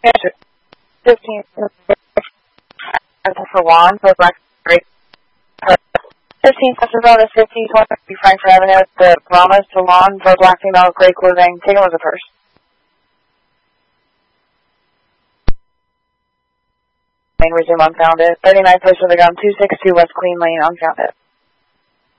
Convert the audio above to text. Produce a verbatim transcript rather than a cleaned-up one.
fifteen for Juan, for Black Street. fifteen Cesar fifty twenty Frankfurt Avenue, the Bahamas to Lawn for black female, gray clothing. Take a look at first. Resume unfounded. thirty-nine Place for the Gun, two sixty-two West Queen Lane, unfounded.